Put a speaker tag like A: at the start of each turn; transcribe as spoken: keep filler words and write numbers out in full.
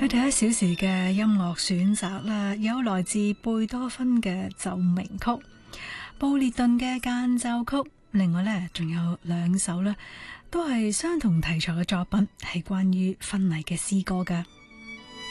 A: 佢第一小時嘅音樂選擇啦，有來自貝多芬嘅奏鳴曲、布列頓嘅間奏曲，另外呢，仲有兩首呢，都係相同題材嘅作品，係關於婚禮嘅詩歌㗎。